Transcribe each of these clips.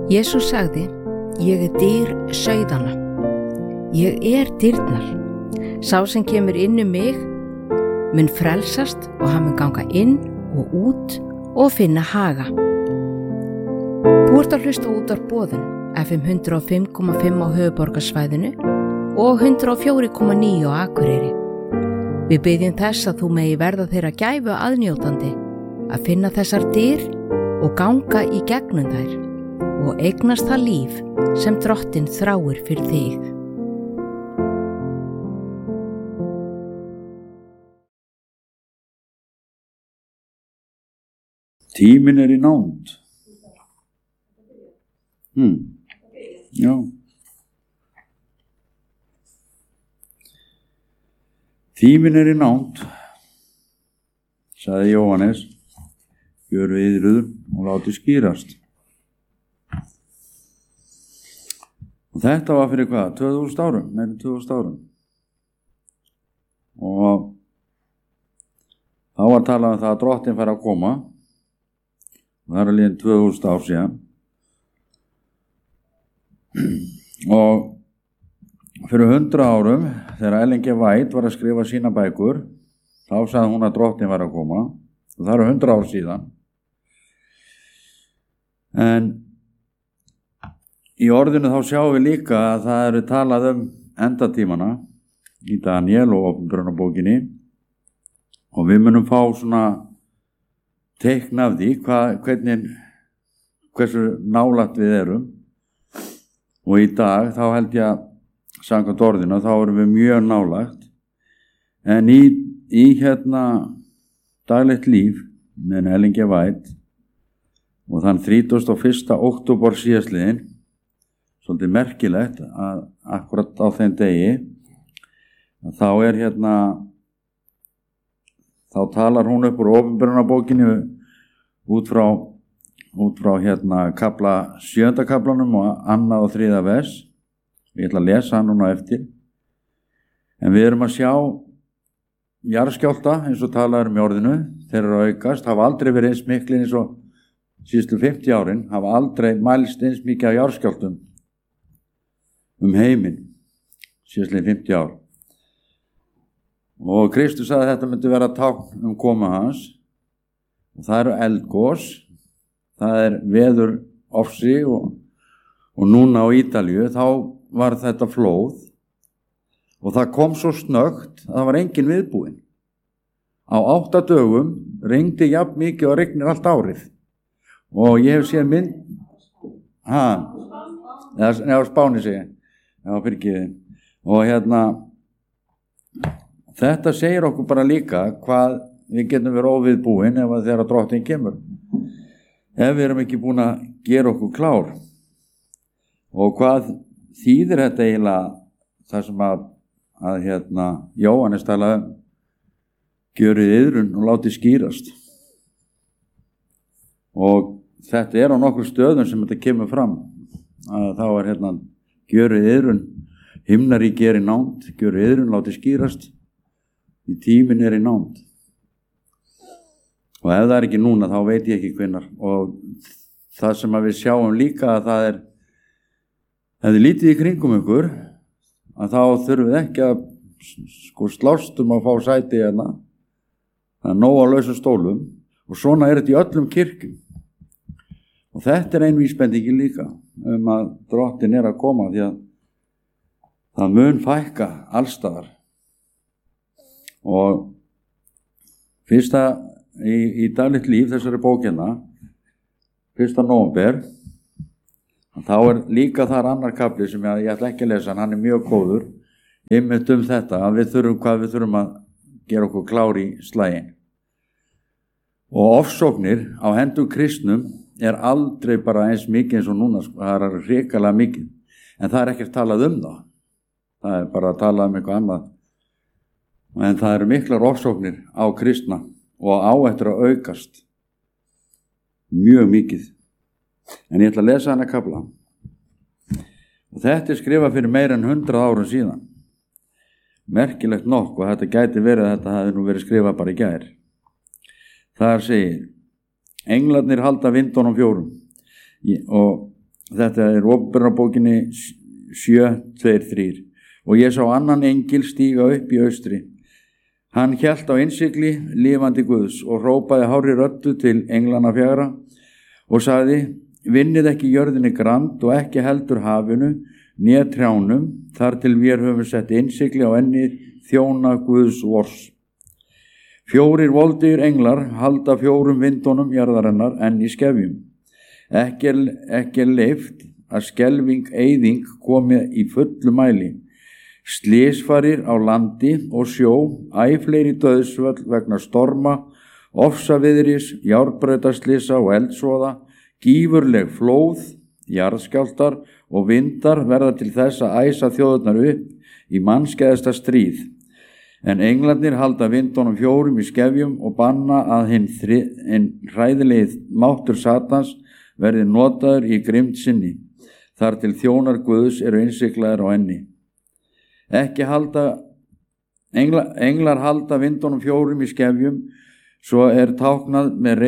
Jesús sagði, ég dyr sauðanna. Ég dyrnar. Sá sem kemur inn mig mun frelsast og hann mun ganga inn og út og finna haga. Þú ert að hlusta út á boðun FM 105,5 á höfuðborgarsvæðinu og 104,9 á Akureyri. Við biðjum þess að þú megi verða þeirra gæfu aðnjótandi að finna þessar dyr og ganga í gegnum þær og eignast það líf sem Drottinn þráir fyrir þig. Tíminn í nánd. Já. Tíminn í nánd, sagði Jóhannes, gjöru yðruður og láti skýrast. Og þetta var fyrir hvað? 2000 árum, meira 2000 árum. Og þá var talað það að Drottinn færi að koma. Það er alveg 2000 ár síðan. Og fyrir 100 árum, þegar Ellen G. White var að skrifa sína bækur, þá sagði hún að Drottinn var að koma. Og það eru 100 ár síðan. En í orðinu þá sjáum við líka að það eru talað endatímana í Daniel og Åpenbarunarbókinni. Og við munum fá svona teikn af því hversu nálægt við erum. Og í dag þá held ég að samkvæmt orðinu þá erum við mjög nálægt. En í daglegt líf með Ellen G. White og þann 31. október síðastliðinn, svolítið merkilegt að akkurat á þeim degi þá þá talar hún upp úr Åpenbarunarbókinni út frá kafla 7. kaflanum og 2. og 3. vers. Ég ætla að lesa hann núna eftir. En við erum að sjá jarðskjálfta, eins og talað í orðinu, þeir eru að aukast, hafa aldrei verið eins miklir eins og síðustu 50 árin, hafa aldrei mælst eins mikið af jarðskjálftum heiminn, síðustu 50 ár. Og Kristus sagði að þetta myndi vera tákn koma hans. Og það eru eldgos, það er veður ofsi og núna á Ítalíu, þá var þetta flóð og það kom svo snöggt að það var engin viðbúinn. Á 8 dögum rigndi jafn mikið og rignir allt árið. Og ég hef séð mynd, á Spáni segi, já fyrir ekki. Og þetta segir okkur bara líka hvað við getum verið óviðbúin ef þegar Drottinn kemur. Ef við erum ekki búin að gera okkur klár. Og hvað þýðir þetta eiginlega það sem að Jóhannes talaði gjörið iðrun og láti skýrast. Og þetta er á nokkur stöðum sem þetta kemur fram. Að þá er gjörið iðrun, himnaríki í nánd, gjörið iðrun, láti skýrast. Í tíminn í nánd. Og ef það ekki núna, þá veit ég ekki hvenær. Og það sem við sjáum líka að það ef þið lítið í kringum ykkur, að þá þurfum við ekki að slást að fá sæti hérna. Það er nóg á lausum stólum. Og svona er þetta í öllum kirkjum. Og þetta er ein vísbendingin líka að Drottinn að koma, því að það mun fækka allstaðar. Og fyrsta í daglegt líf þessari bókina 1. nóvember, þá er líka þar annar kafli sem ég ætla ekki að lesa, hann er mjög góður einmitt þetta að við þurfum að gera okkur klár í slaginn. Og ofsóknir á hendur kristnum er aldrei bara eins mikið eins og núna, það er hrikalega mikið, en það er ekkert talað það. Það er bara að tala eitthvað annað. En það eru miklar ofsóknir á kristna og á eftir að aukast mjög mikið. En ég ætla að lesa hana kafla. Og þetta er skrifað fyrir meira en 100 árum síðan. Merkilegt nokk, og þetta gæti verið að þetta hefði nú verið skrifað bara í gær. Þar segir: englarnir halda vindunum 4 og þetta er Opinberunarbókinni 7:2-3. Og ég sá annan engil stíga upp í austri. Hann hélt á innsigli lifandi Guðs og hrópaði hárri röddu til englana 4 og sagði: vinnið ekki jörðinni grand og ekki heldur hafinu né trjánum þar til vér höfum sett innsigli á enni þjóna Guðs vors. 4 voldigir englar halda 4 vindunum jarðarinnar enn í skefjum. Ekki er leyft að skelfing eyðing komi í fullu mæli. Slysfarir á landi og sjó, æ fleiri dauðsföll vegna storma, ofsaviðris, járnbrautarslisa og eldsvoða, gífurleg flóð, jarðskjálftar og vindar verða til þess að æsa þjóðurnar upp í mannskæðasta stríð. En englarnir halda vindunum 4 í skefjum og banna að hinn hræðilegi máttur Satans verði notaður í grimmd sinni, þar til þjónar Guðs eru innsiklaðir á enni. Englar halda vindunum 4 í skefjum, svo er táknað með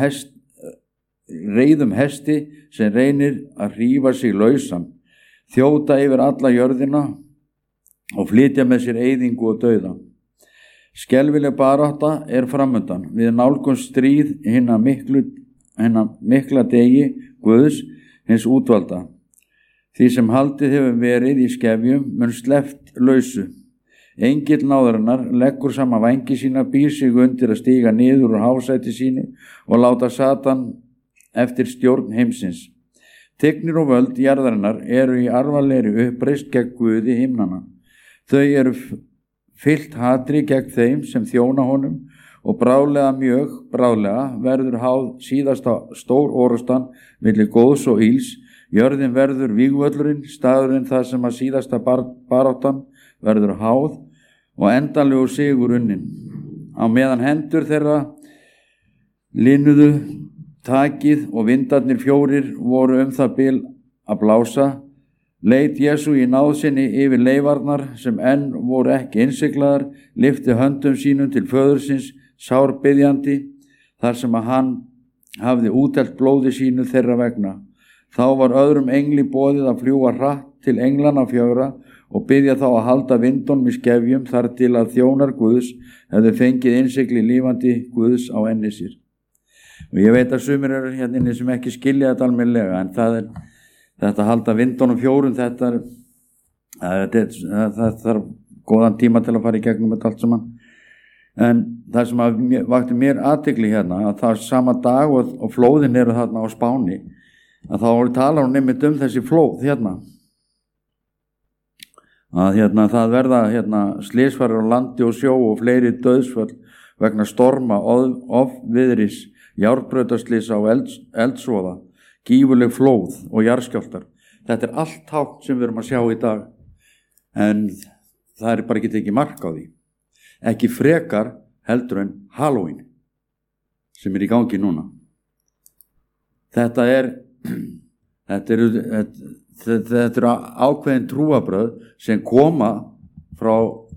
reiðum hesti sem reynir að hrífa sig lausan, þjóta yfir alla jörðina og flytja með sér eyðingu og dauða. Skelfileg barátta er framundan, við nálgumst stríð hinna mikla degi Guðs hins útvalda. Því sem haldið hefur verið í skefjum mun sleppt lausu. Engill náðarinnar leggur saman vængi sína, býr sig undir að stíga niður úr hásæti sínu og láta Satan eftir stjórn heimsins. Tignir og völd jarðarinnar eru í arfalegri uppreist gegn Guði himnanna. Þau eru fyllt hatri gegn þeim sem þjóna honum og mjög bráðlega verður háð síðasta stór orustan milli góðs og íls. Jörðin verður vígvöllurinn, staðurinn þar sem að síðasta baráttan verður háð og endanlegur sigur unnin. Á meðan hendur þeirra linuðu takið og vindarnir 4 voru það bil að blása, leit Jesú í náð sinni yfir leifarnar sem enn voru ekki innsiglaðar, lyfti höndum sínum til föðursins, sárbiðjandi, þar sem að hann hafði útelt blóði sínu þeirra vegna. Þá var öðrum engli boðið að fljúga hratt til englana 4 og biðja þá að halda vindunum í skefjum þar til að þjónar Guðs hefðu fengið innsigli lífandi Guðs á enni sér. Og ég veit að sumir eru hérna inni sem ekki skilja þetta almennilega, en það er þetta að halda vindunum 4, það þarf góðan tíma til að fara í gegnum þetta allt saman. En það sem vakti mér athygli hérna, að það sama dag og flóðin eru þarna á Spáni, að þá talar hún einmitt þessi flóð hérna. Að það verða slysfarir á landi og sjó og fleiri dauðsföll vegna storma, ofviðris, járnbrautarslisa og eldsvoða, gífurleg flóð og jarðskjálftar. Þetta er allt tákn sem við erum að sjá í dag, en það er bara ekki tekið mark á því. Ekki frekar heldur en Halloween sem er í gangi núna. Þetta eru ákveðin trúarbrögð sem koma frá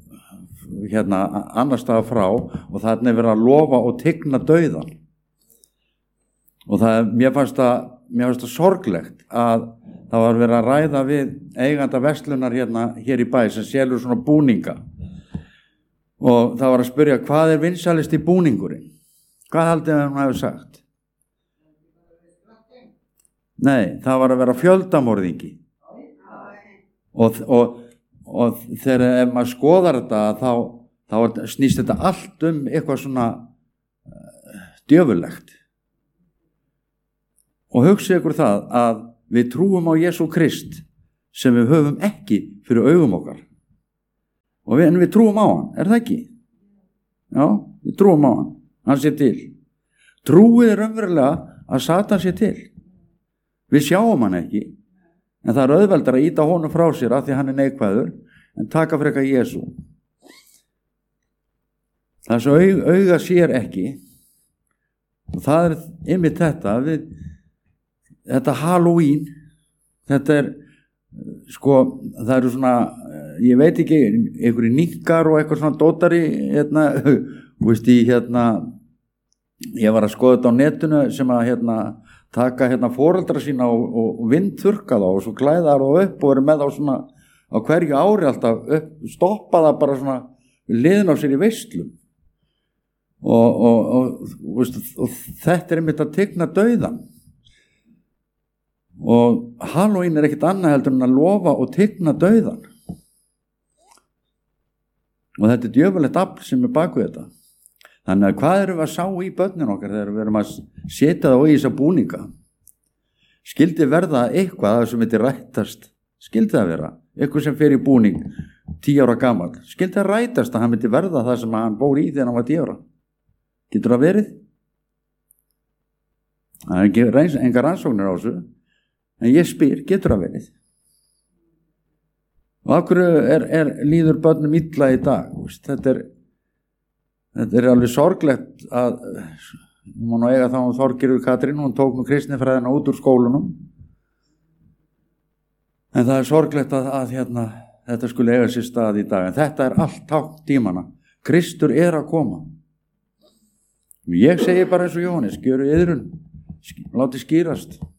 annars staðar frá, og þarna er verið að lofa og tigna dauðan. Og mér fannst það sorglegt að það var verið að ræða við eiganda verslunar hér í bæ sem selur svona búninga, og það var að spyrja: hvað er vinsælist í búningurinn? Hvað haldið að hann hefur sagt? Nei, það var að vera fjöldamorðingi. Og þegar ef maður skoðar þetta, þá snýst þetta allt eitthvað svona djöfulegt. Og hugsið ykkur það að við trúum á Jesú Krist sem við höfum ekki fyrir augum okkar. En við trúum á hann, er það ekki? Já, við trúum á hann, hann sé til. Trúið er raunverulega að Satan sé til. Við sjáum hann ekki, en það er auðveldar að ýta honum frá sér af því hann er neikvæður, en taka frekar Jesú. Það sem auga sér ekki, og það er einmitt þetta Halloween, þetta er, það eru svona, ég veit ekki, einhverjir nikkar og eitthvað svona dótari, ég var að skoða þetta á netinu sem að taka hérna foreldra sína og vindþurrka þá og svo klæða þá upp og vera með þá svona á hverju ári alltaf upp, stoppa það bara svona liðin á sér í veislum og þetta er einmitt að tigna dauðan og Halloween er ekkert annað heldur en að lofa og tigna dauðan og þetta er djöfulegt afl sem er bak við þetta. Þannig að hvað erum við að sá í börnin okkar þegar við erum að setja það í þessa búninga? Skildi verða eitthvað sem þetta rættast? Skildi það vera? Eitthvað sem fer í búning 10 ára gamall. Skildi það rættast að hann myndi verða það sem hann bór í þegar hann var 10 ára? Getur það verið? Það er ekki engar rannsóknir á þessu. En ég spyr, getur það verið? Og af hverju líður börnum illa í dag? Þetta er alveg sorglegt að hún má eiga þá Þorgerður Katrín, hún tók kristnifræðina út úr skólunum en það er sorglegt að þetta skulle eiga sér stað í dag en þetta er allt tákn tímana. Kristur er að koma. Ég segi bara eins og Jóhannes, gjöru iðrun, láti skýrast.